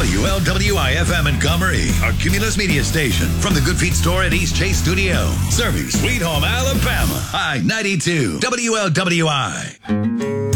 WLWI-FM Montgomery, our Cumulus media station. From the Good Feet store at East Chase Studio. Serving Sweet Home, Alabama. I-92, WLWI.